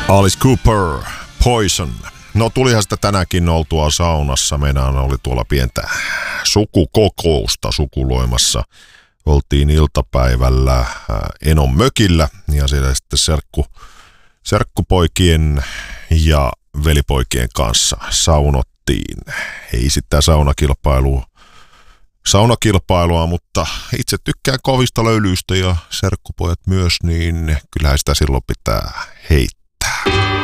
Alice Cooper, Poison. No tulihan sitä tänäänkin oltua saunassa. Meidän oli tuolla pientä sukukokousta sukuloimassa. Oltiin iltapäivällä Enon mökillä ja siellä sitten serkkupoikien ja velipoikien kanssa saunottiin. Ei sitä saunakilpailua, mutta itse tykkään kovista löylyistä ja serkkupojat myös, niin kyllähän sitä silloin pitää heittää.